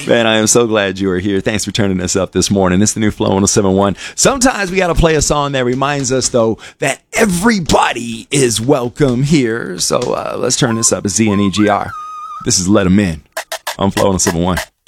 Man, I am so glad you are here. Thanks for turning us up this morning. It's the new Flow 107.1. Sometimes we got to play a song that reminds us, though, that everybody is welcome here. So let's turn this up. It's ZNEGR. This is Let 'Em In on Flow 107.1.